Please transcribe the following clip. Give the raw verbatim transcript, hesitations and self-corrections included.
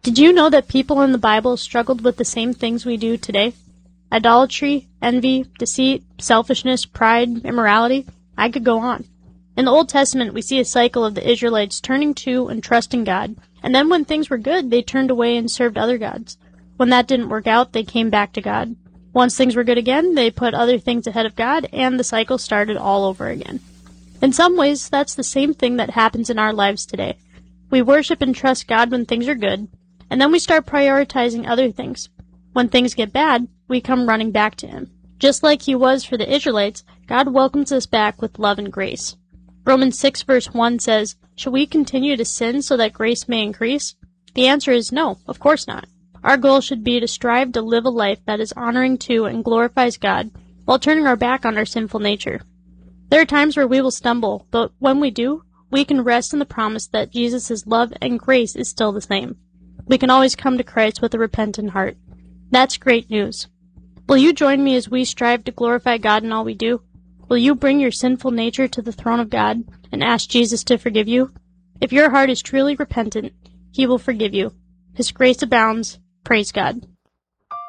Did you know that people in the Bible struggled with the same things we do today? Idolatry, envy, deceit, selfishness, pride, immorality. I could go on. In the Old Testament, we see a cycle of the Israelites turning to and trusting God, and then when things were good, they turned away and served other gods. When that didn't work out, they came back to God. Once things were good again, they put other things ahead of God, and the cycle started all over again. In some ways, that's the same thing that happens in our lives today. We worship and trust God when things are good, and then we start prioritizing other things. When things get bad, we come running back to Him. Just like He was for the Israelites, God welcomes us back with love and grace. Romans six verse one says, "Shall we continue to sin so that grace may increase?" The answer is no, of course not. Our goal should be to strive to live a life that is honoring to and glorifies God, while turning our back on our sinful nature. There are times where we will stumble, but when we do, we can rest in the promise that Jesus' love and grace is still the same. We can always come to Christ with a repentant heart. That's great news. Will you join me as we strive to glorify God in all we do? Will you bring your sinful nature to the throne of God and ask Jesus to forgive you? If your heart is truly repentant, He will forgive you. His grace abounds. Praise God.